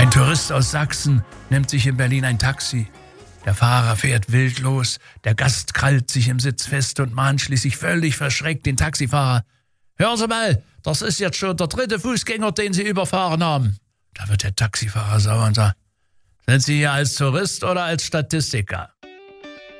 Ein Tourist aus Sachsen nimmt sich in Berlin ein Taxi. Der Fahrer fährt wild los, der Gast krallt sich im Sitz fest und mahnt schließlich völlig verschreckt den Taxifahrer. Hören Sie mal, das ist jetzt schon der 3. Fußgänger, den Sie überfahren haben. Da wird der Taxifahrer sauer und sagt, sind Sie hier als Tourist oder als Statistiker?